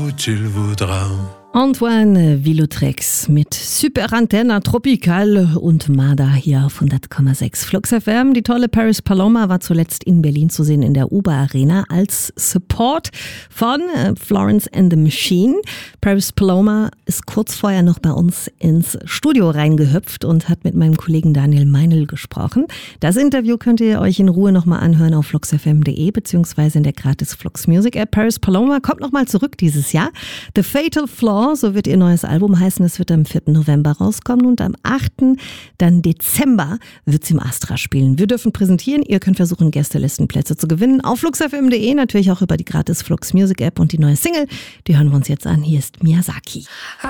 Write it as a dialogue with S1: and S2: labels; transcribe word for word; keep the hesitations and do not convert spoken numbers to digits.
S1: où tu le voudras.
S2: Antoine Villotrex mit Super Antenna Tropical und Mada hier auf hundert Komma sechs Flux F M. Die tolle Paris Paloma war zuletzt in Berlin zu sehen in der Uber Arena als Support von Florence and the Machine. Paris Paloma ist kurz vorher noch bei uns ins Studio reingehüpft und hat mit meinem Kollegen Daniel Meinl gesprochen. Das Interview könnt ihr euch in Ruhe nochmal anhören auf flux f m punkt de beziehungsweise in der gratis Flux Music App. Paris Paloma kommt nochmal zurück dieses Jahr. The Fatal Flaw, so wird ihr neues Album heißen. Es wird am vierten November rauskommen und am achten dann Dezember wird sie im Astra spielen. Wir dürfen präsentieren. Ihr könnt versuchen, Gästelistenplätze zu gewinnen auf flux f m punkt de, natürlich auch über die gratis Flux Music App und die neue Single. Die hören wir uns jetzt an. Hier ist Miyazaki.